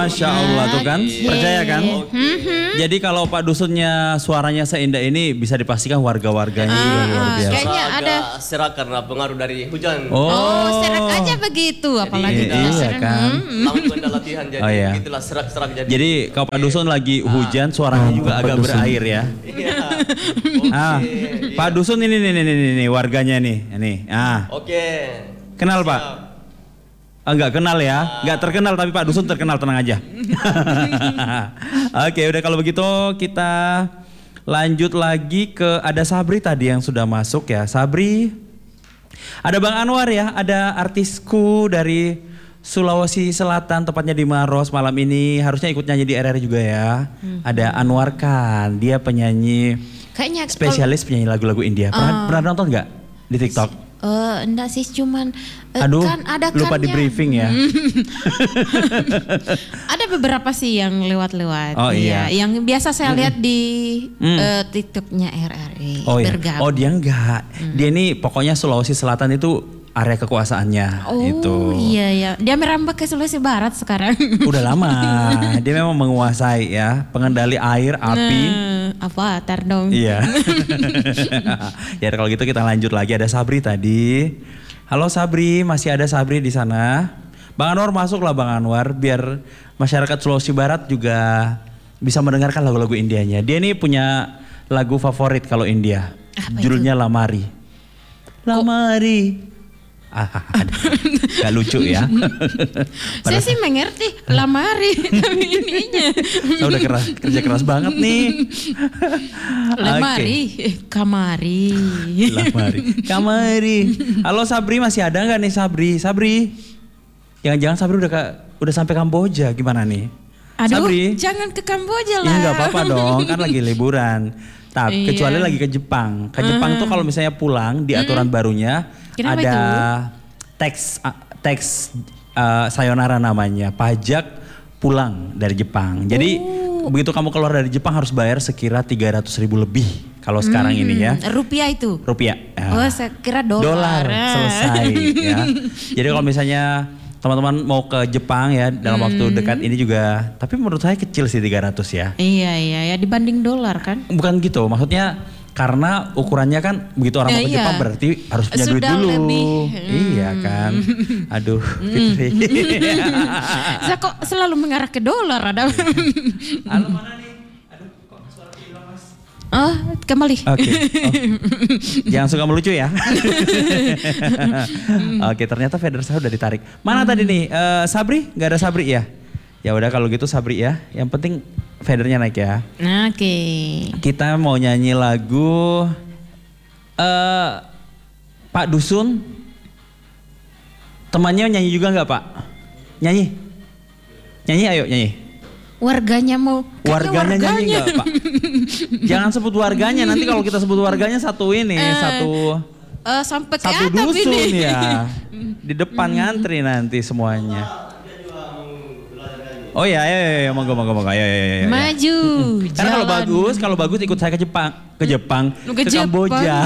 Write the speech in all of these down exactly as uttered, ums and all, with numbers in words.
Masya Allah tuh kan, Okay. percaya kan? Mhm. Jadi kalau Pak Dusunnya suaranya seindah ini bisa dipastikan warga-warganya juga luar biasa. Kayaknya Suara ada. agak serak karena pengaruh dari hujan. Oh, Oh, serak aja begitu, apalagi Iya, kita iya sering, kan. hmm. Lama juga ada latihan jadi Oh, iya. begitulah serak-serak jadi. Jadi kalau Pak Dusun lagi hujan suaranya juga agak berair ya. Iya. Ah, Oke. Pak Dusun ini nih nih nih nih, nih warganya nih, nih. Ah, Oke. kenal Siap. Pak? Ah, enggak kenal ya, enggak terkenal tapi Pak Dusun terkenal, tenang aja. Oke, udah kalau begitu kita lanjut lagi ke ada Sabri tadi yang sudah masuk ya. Sabri, ada Bang Anwar ya, ada artisku dari Sulawesi Selatan, tepatnya di Maros malam ini. Harusnya ikut nyanyi di R R juga ya. Ada Anwar kan, dia penyanyi Kayaknya spesialis penyanyi lagu-lagu India. Pernah, pernah nonton nggak di TikTok? Eh, enggak sih, cuman eh, Aduh, kan ada lupa di kannya. briefing ya. Ada beberapa sih yang lewat-lewat. Oh, iya. Yang biasa saya lihat di Mm. eh, TikToknya R R I. Oh ya, bergabung. oh dia enggak. Dia ini pokoknya Sulawesi Selatan itu area kekuasaannya. Oh, itu. iya ya. Dia merambah ke Sulawesi Barat sekarang. Udah lama. Dia memang menguasai ya pengendali air, api. Nah, apa tar dong. Iya. Ya kalau gitu kita lanjut lagi, ada Sabri tadi. Halo Sabri, masih ada Sabri di sana. Bang Anwar masuklah Bang Anwar biar masyarakat Sulawesi Barat juga bisa mendengarkan lagu-lagu Indianya. Dia ini punya lagu favorit kalau India. Apa Judulnya Lamari. Lamari. Ah, ada. Gak lucu ya. Saya sih mengerti lamari tapi ininya. Saya udah keras, kerja keras banget nih. Lemari, eh, kamari. Lamari. Kamari. Halo Sabri, masih ada nggak nih Sabri? Sabri. Jangan-jangan Sabri udah ke, udah sampai Kamboja gimana nih? Aduh, Sabri. jangan ke Kamboja lah. Ya nggak apa-apa dong, kan lagi liburan. Tapi Iya. kecuali lagi ke Jepang. Ke Jepang tuh kalau misalnya pulang di aturan barunya Kenapa ada itu? teks uh, teks uh, sayonara namanya, pajak pulang dari Jepang. Jadi Oh. begitu kamu keluar dari Jepang harus bayar sekira tiga ratus ribu lebih kalau sekarang ini ya. Rupiah itu. Rupiah. Ya. Oh, saya kira dolar. Dolar Ah. selesai ya. Jadi kalau misalnya teman-teman mau ke Jepang ya dalam waktu dekat ini juga, tapi menurut saya kecil sih tiga ratus ya. Iya iya ya dibanding dolar kan. Bukan gitu, maksudnya karena ukurannya kan begitu orang mau Eh, ke iya. Jepang berarti harus punya duit Sudah dulu. lebih. Iya kan. Aduh, Fitri. Saya kok selalu mengarah ke dolar ada. Halo mana nih? Aduh, kok suara hilang Mas? Oh, kembali. Oke. Oh. Jangan suka melucu ya. Oke, ternyata feeder saya udah ditarik. Mana tadi nih? Eh, Sabri? Gak ada Sabri ya? Ya udah kalau gitu Sabri ya. Yang penting feedernya naik ya. Oke. Kita mau nyanyi lagu eh Pak Dusun. Temannya nyanyi juga nggak Pak? Nyanyi? Nyanyi ayo nyanyi. Warganya mau. kayaknya Warganya nyanyi warganya. nggak Pak? Jangan sebut warganya, nanti kalau kita sebut warganya satu ini, Eh, satu Eh, sampai ke satu atap dusun ini. ya. Di depan ngantri nanti semuanya. Oh ya, ya, ya, ya, monggo, monggo, monggo, ya, ya, ya, ya. Maju. Karena kalau jalan. bagus, kalau bagus ikut saya ke Jepang, ke Jepang, Ke ke, Jepang. Kamboja.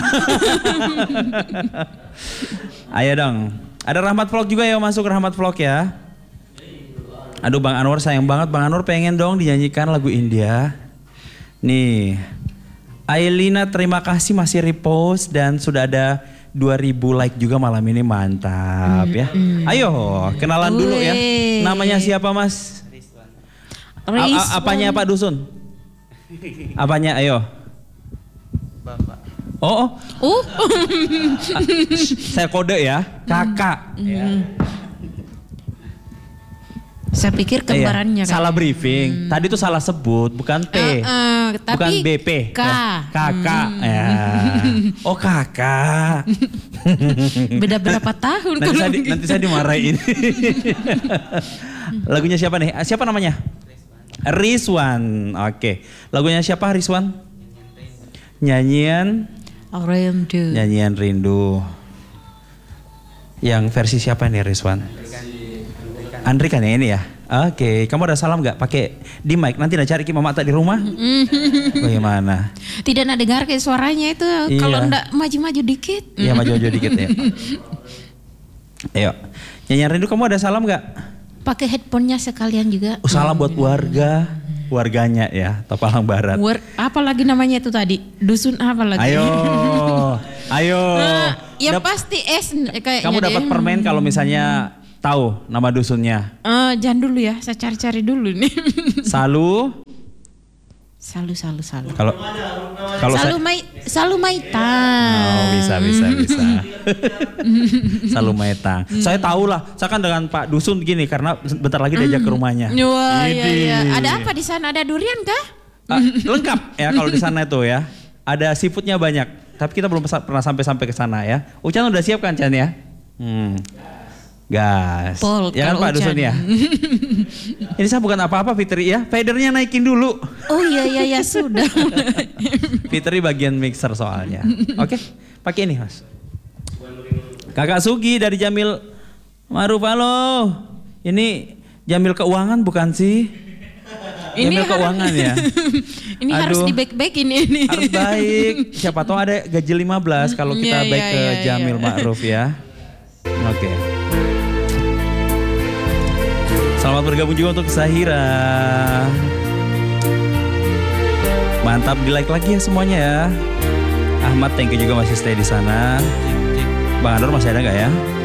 Ayo dong. Ada Rahmat Vlog juga ya, masuk Rahmat Vlog ya. Aduh Bang Anwar sayang banget, Bang Anwar pengen dong dinyanyikan lagu India. Nih, Ailina terima kasih masih repost dan sudah ada dua ribu like juga malam ini, mantap ya. Ayo kenalan dulu ya. Wih. Namanya siapa Mas? A- a- Rizwan. apanya Pak Dusun? Apanya ayo? Bapak. Oh, oh. Uh. Ah, saya kode ya, kakak. Saya pikir kembarannya Iya, kan. salah briefing. Tadi tuh salah sebut, bukan P. Eh, eh, tapi bukan B P. K. Ya, kakak. Ya. Oh kakak. Beda berapa tahun nanti, kalau saya di- gitu. nanti saya dimarahin. Lagunya siapa nih? Ah, Siapa namanya? Rizwan. Oke. Lagunya siapa Rizwan? Nyanyian Rindu. Nyanyian Rindu. Yang versi siapa nih Rizwan? Andri kan yang ini ya? Oke, kamu ada salam nggak? Pakai di mic, nanti nak cari Ki Mama tak di rumah. Bagaimana? Tidak nak dengar kayak suaranya itu. Iya. Kalau ndak maju-maju dikit. Iya maju-maju dikit ya. Ayo, nyanyian Rindu kamu ada salam nggak? pakai headphone-nya sekalian juga. Oh, salam buat warga, warganya ya, Tapalang Barat. War, apa lagi namanya itu tadi? Dusun apa lagi? Ayo, ayo. Nah, ya Dap- pasti S kayaknya. Kamu dapat deh. permen kalau misalnya tahu nama dusunnya. Eh, jangan dulu ya, saya cari-cari dulu nih. Salu. Salu, salu, salu. Kalau kalau Salu saya, mai, salu maitang. oh, bisa bisa bisa. Salu Maitang. Saya tahu lah. Saya kan dengan Pak Dusun gini karena bentar lagi diajak ke rumahnya. Wah, iya, Idih. iya. Ada apa di sana? Ada durian kah? Ah, lengkap ya kalau di sana itu ya. Ada seafoodnya banyak. Tapi kita belum pesa- pernah sampai-sampai ke sana ya. Ucan udah siap kan Chan ya? Hmm. Gas. Pol, Ya kan kalau Pak Dusun Ucan. ya? Ini saya bukan apa-apa Fitri ya. Fadernya naikin dulu. Oh iya iya ya sudah. Fitri bagian mixer soalnya. Oke, pakai ini Mas. Kakak Sugi dari Jamil Maruf, halo. Ini Jamil Keuangan bukan sih? Jamil harus- Keuangan ya? Ini harus Aduh. di back-back ini. ini. Harus baik. Siapa tahu ada gaji lima belas kalau kita Iya, baik iya, ke iya, Jamil iya. Ma'ruf ya. Oke. Selamat bergabung juga untuk Zahira. Mantap, di like lagi ya semuanya ya. Ahmad, thank you juga masih stay di sana. Bang Anwar masih ada nggak ya?